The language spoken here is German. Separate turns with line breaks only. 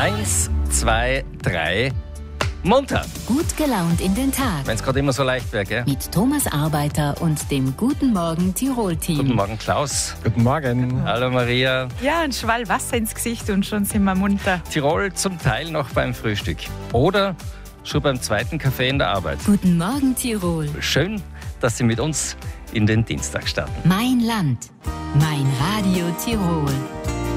1, 2, 3, munter.
Gut gelaunt in den Tag.
Wenn es gerade immer so leicht wäre, gell?
Mit Thomas Arbeiter und dem Guten Morgen Tirol-Team.
Guten Morgen, Klaus.
Guten Morgen.
Hallo, Maria.
Ja, ein Schwall Wasser ins Gesicht und schon sind wir munter.
Tirol zum Teil noch beim Frühstück. Oder schon beim zweiten Kaffee in der Arbeit.
Guten Morgen Tirol.
Schön, dass Sie mit uns in den Dienstag starten.
Mein Land. Mein Radio Tirol.